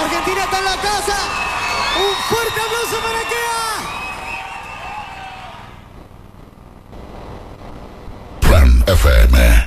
Argentina está en la casa. Un fuerte aplauso para Kea. Plan FM.